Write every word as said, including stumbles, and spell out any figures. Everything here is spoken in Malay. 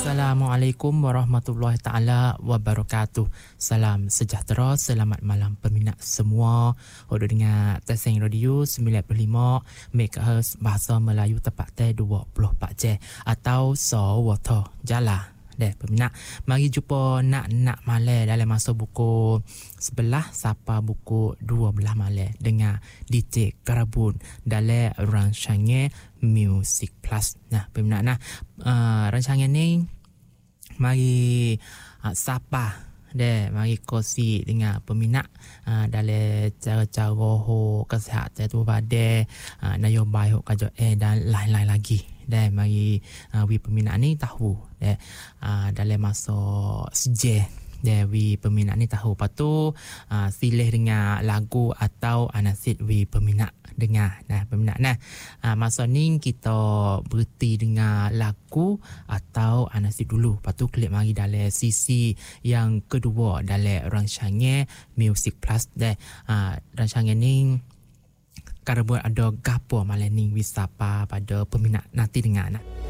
Assalamualaikum warahmatullahi taala wabarakatuh. Salam sejahtera, selamat malam peminat semua. Hodo dengar Tasing Radio sembilan puluh lima megahertz bahasa Melayu tepat dua puluh empat jam atau Sawato Jala. Deh peminat, mari jumpa nak-nak malam dalam masa buku sebelah sapa buku dua belas malam dengan D J Karabun dalam rancangan Music Plus. Nah peminat, nah uh, rancangan ni mari uh, sapa deh, mari kongsi dengan peminat uh, dalam cara-cara ho kesihatan tu badai uh, nyobai ho kajo eh dan lain-lain lagi. Dan mari uh, we peminat ni tahu deh uh, dalam masa sejak deh we peminat ni tahu patu uh, silih dengan lagu atau anasid we peminat dengar. Nah peminat, nah uh, masa ni kita berhenti dengan lagu atau anasid dulu, patu klik mari dalam sisi yang kedua dalam rancangan Music Plus deh. Uh, rancangan ni Karena buat ada gapo malam ni wisapa pada peminat nanti dengar nah.